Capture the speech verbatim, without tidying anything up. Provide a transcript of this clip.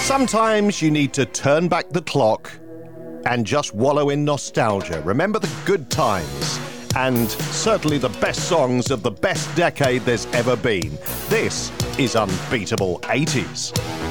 Sometimes you need to turn back the clock and just wallow in nostalgia. Remember the good times and certainly the best songs of the best decade there's ever been. This is Unbeatable eighties.